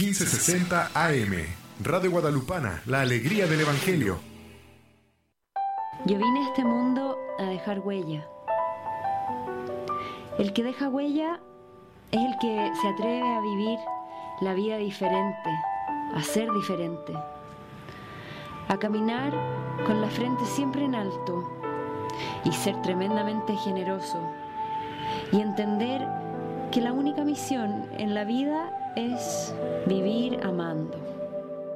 1560 AM. Radio Guadalupana, la alegría del Evangelio. Yo vine a este mundo a dejar huella. El que deja huella es el que se atreve a vivir la vida diferente, a ser diferente, a caminar con la frente siempre en alto y ser tremendamente generoso y entender que la única misión en la vida es vivir amando.